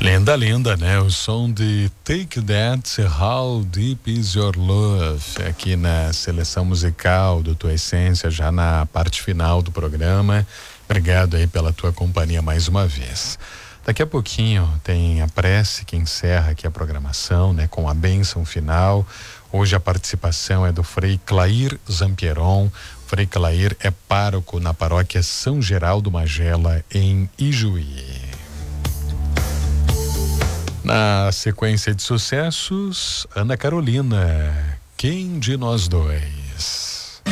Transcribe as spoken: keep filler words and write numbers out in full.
Linda, linda, né? O som de Take That, How Deep Is Your Love, aqui na seleção musical do Tua Essência, já na parte final do programa. Obrigado aí pela tua companhia mais uma vez. Daqui a pouquinho tem a prece que encerra aqui a programação, né? Com a bênção final. Hoje a participação é do Frei Clair Zampieron. Frei Clair é pároco na paróquia São Geraldo Magela, em Ijuí. Na sequência de sucessos, Ana Carolina, Quem de Nós Dois?